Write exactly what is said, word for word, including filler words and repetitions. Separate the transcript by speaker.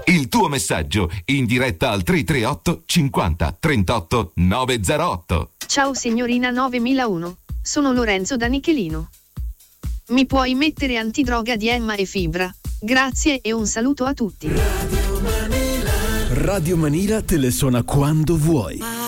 Speaker 1: Il tuo messaggio in diretta al tre tre otto cinquanta trentotto novecentotto.
Speaker 2: Ciao signorina novemilauno, sono Lorenzo da Nichelino. Mi puoi mettere antidroga di Emma e Fibra? Grazie e un saluto a tutti.
Speaker 3: Radio Manila te le suona quando vuoi.